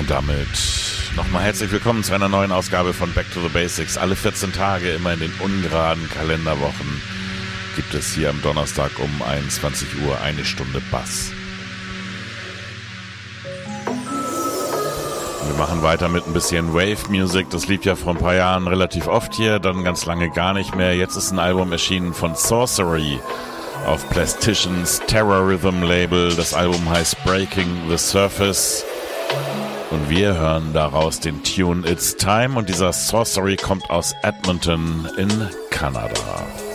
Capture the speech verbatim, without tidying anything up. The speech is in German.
damit nochmal herzlich willkommen zu einer neuen Ausgabe von Back to the Basics. Alle vierzehn Tage, immer in den ungeraden Kalenderwochen, gibt es hier am Donnerstag um einundzwanzig Uhr eine Stunde Bass. Wir machen weiter mit ein bisschen Wave Music. Das lief ja vor ein paar Jahren relativ oft hier, dann ganz lange gar nicht mehr. Jetzt ist ein Album erschienen von Sorcery auf Plastitions Terrorism Label. Das Album heißt Breaking the Surface. Und wir hören daraus den Tune It's Time. Und dieser Sorcery kommt aus Edmonton in Kanada.